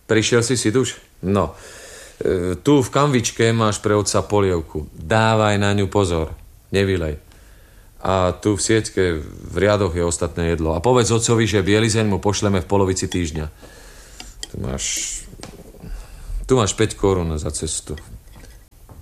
Prišiel si, Duš? No, tu v kanvičke máš pre otca polievku. Dávaj na ňu pozor, nevylej. A tu v sietke v riadoch je ostatné jedlo. A povedz otcovi, že bielizeň mu pošleme v polovici týždňa. Tu máš 5 korún za cestu.